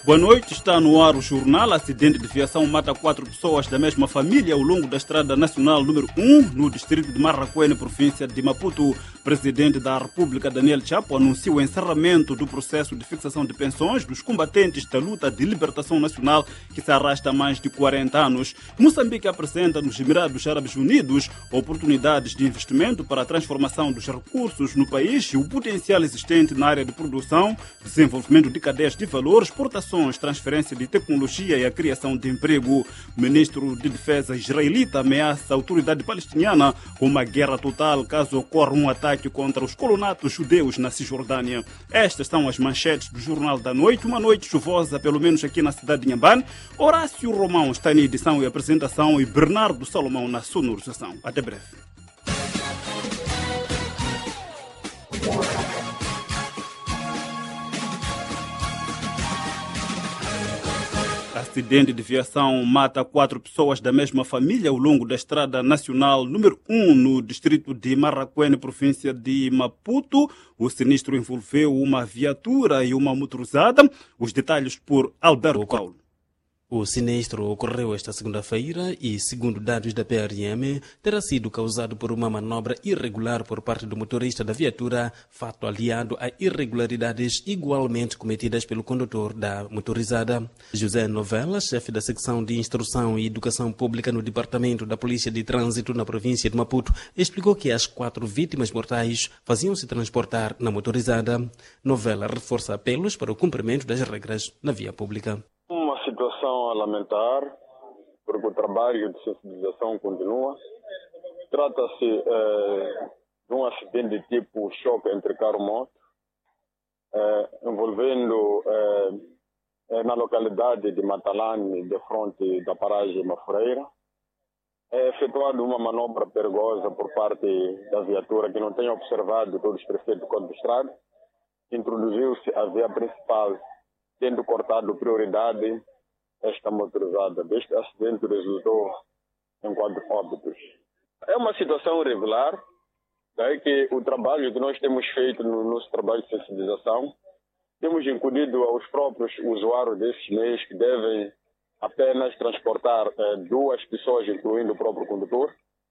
Boa noite, está no ar o jornal. Acidente de viação mata 4 pessoas da mesma família ao longo da Estrada Nacional número 1, no distrito de Marraquene, província de Maputo. Presidente da República, Daniel Chapo, anunciou o encerramento do processo de fixação de pensões dos combatentes da luta de libertação nacional, que se arrasta há mais de 40 anos. Moçambique apresenta nos Emirados Árabes Unidos oportunidades de investimento para a transformação dos recursos no país e o potencial existente na área de produção, desenvolvimento de cadeias de valor, exportações, transferência de tecnologia e a criação de emprego. O ministro de Defesa israelita ameaça a autoridade palestiniana com uma guerra total caso ocorra um ataque contra os colonatos judeus na Cisjordânia. Estas são as manchetes do Jornal da Noite. Uma noite chuvosa, pelo menos aqui na cidade de Inhambane. Horácio Romão está na edição e apresentação e Bernardo Salomão na sonorização. Até breve. Acidente de viação mata 4 pessoas da mesma família ao longo da Estrada Nacional número 1, no distrito de Marraquene, província de Maputo. O sinistro envolveu uma viatura e uma motorizada. Os detalhes por Alberto Paulo. O sinistro ocorreu esta segunda-feira e, segundo dados da PRM, terá sido causado por uma manobra irregular por parte do motorista da viatura, fato aliado a irregularidades igualmente cometidas pelo condutor da motorizada. José Novella, chefe da secção de Instrução e Educação Pública no Departamento da Polícia de Trânsito na província de Maputo, explicou que as 4 vítimas mortais faziam-se transportar na motorizada. Novella reforça apelos para o cumprimento das regras na via pública. Situação a lamentar, porque o trabalho de sensibilização continua. Trata-se de um acidente de tipo choque entre carro e moto, envolvendo na localidade de Matalane, de frente da paragem Mafureira. É efetuada uma manobra perigosa por parte da viatura que não tem observado todos os preceitos do Código de Estrada. Introduziu-se a via principal, tendo cortado prioridade esta motorizada. Deste acidente resultou em 4 óbitos. É uma situação irregular, daí que o trabalho que nós temos feito no nosso trabalho de sensibilização, temos incluído aos próprios usuários desses meios que devem apenas transportar 2 pessoas, incluindo o próprio condutor,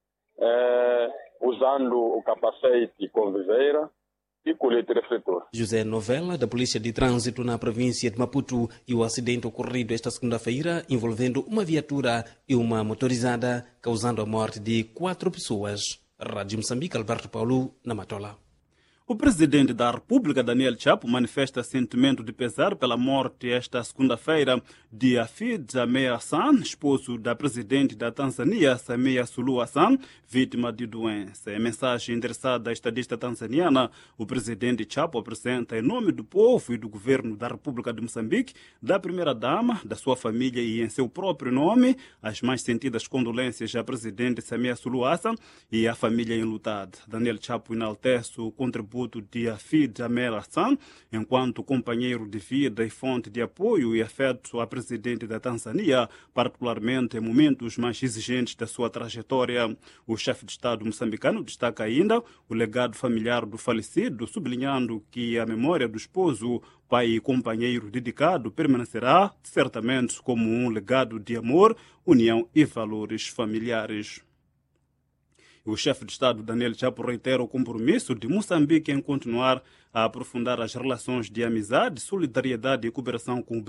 usando o capacete com viseira e colete refletor. José Novella, da Polícia de Trânsito na província de Maputo, e o acidente ocorrido esta segunda-feira envolvendo uma viatura e uma motorizada, causando a morte de 4 pessoas. Rádio Moçambique, Alberto Paulo, na Matola. O presidente da República, Daniel Chapo, manifesta sentimento de pesar pela morte esta segunda-feira de Hafidh Ameir Hassan, esposo da presidente da Tanzânia, Samia Suluhu Hassan, vítima de doença. Em mensagem endereçada à estadista tanzaniana, o presidente Chapo apresenta, em nome do povo e do governo da República de Moçambique, da primeira-dama, da sua família e em seu próprio nome, as mais sentidas condolências à presidente Samia Suluhu Hassan e à família enlutada. Daniel Chapo enaltece o contributo de Hafidh Ameir Hassan, enquanto companheiro de vida e fonte de apoio e afeto à presidente da Tanzânia, particularmente em momentos mais exigentes da sua trajetória. O chefe de Estado moçambicano destaca ainda o legado familiar do falecido, sublinhando que a memória do esposo, pai e companheiro dedicado permanecerá certamente como um legado de amor, união e valores familiares. O chefe de Estado, Daniel Chapo, reitera o compromisso de Moçambique em continuar a aprofundar as relações de amizade, solidariedade e cooperação com o